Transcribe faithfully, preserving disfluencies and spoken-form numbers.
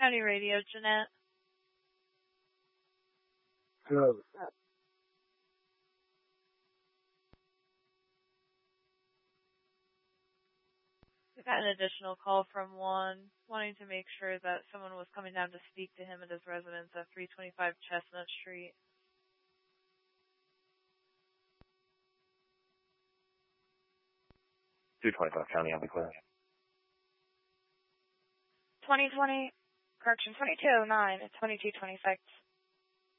County Radio, Jeanette. Hello. We got an additional call from one wanting to make sure that someone was coming down to speak to him at his residence at three twenty-five Chestnut Street. two twenty-five County, I'll be clear. twenty twenty, correction, twenty-two oh nine, twenty-two twenty-six.